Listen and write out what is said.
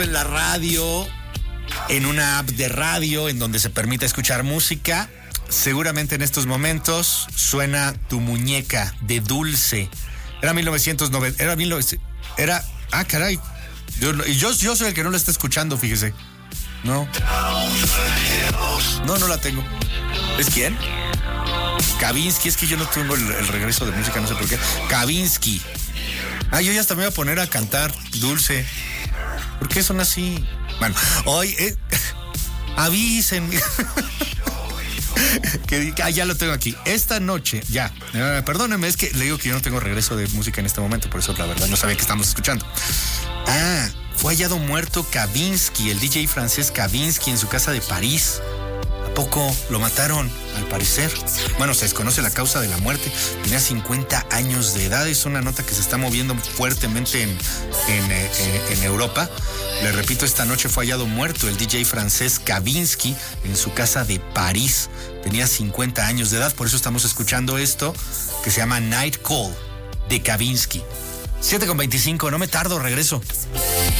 En la radio, en una app de radio en donde se permite escuchar música, seguramente en estos momentos suena Tu Muñeca de Dulce. Era 1990, caray. Yo soy el que no la está escuchando, fíjese. No la tengo. ¿Es quién? Kavinsky, es que yo no tengo el regreso de música, no sé por qué. Kavinsky. Yo ya hasta me voy a poner a cantar Dulce. ¿Por qué son así? Bueno, hoy avísenme. Ya lo tengo aquí. Esta noche, ya. Perdónenme, es que le digo que yo no tengo regreso de música en este momento, por eso la verdad no sabía que estamos escuchando. Fue hallado muerto Kavinsky, el DJ francés Kavinsky, en su casa de París. ¿A poco lo mataron? Al parecer. Bueno, se desconoce la causa de la muerte. Tenía 50 años de edad. Es una nota que se está moviendo fuertemente en Europa. Le repito, esta noche fue hallado muerto el DJ francés Kavinsky en su casa de París. Tenía 50 años de edad, por eso estamos escuchando esto que se llama Night Call de Kavinsky. 7:25, no me tardo, regreso.